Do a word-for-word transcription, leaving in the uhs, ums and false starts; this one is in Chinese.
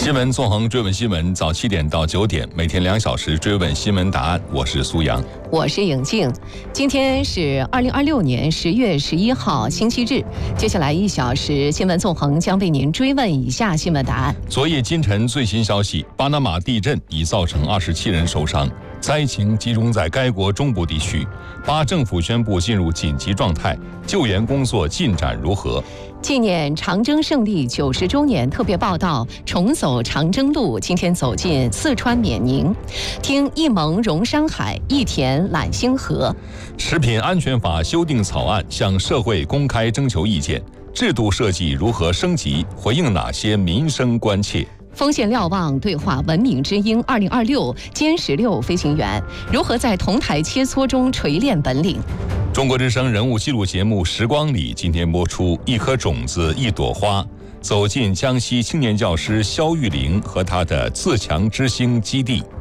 新闻纵横追问新闻，早七点到九点，每天两小时追问新闻答案。我是苏阳， 我是颖静。今天是二零二六年十月十一号，星期日。接下来一小时，新闻纵横将为您追问以下新闻答案。 昨夜今晨最新消息，巴拿马地震已造成二十七人受伤，灾情集中在该国中部地区。巴政府宣布进入紧急状态，救援工作进展如何？ 纪念长征胜利九十周年特别报道：重走长征路，今天走进四川冕宁，听一盟融山海，一田揽星河。 食品安全法修订草案向社会公开征求意见，制度设计如何升级？回应哪些民生关切？ 锋线瞭望对话文明之鹰二零二六歼十六飞行员如何在同台切磋中锤炼本领？ 中国之声人物记录节目《时光里》今天播出一颗种子一朵花，走进江西青年教师肖玉玲和她的自强之星基地。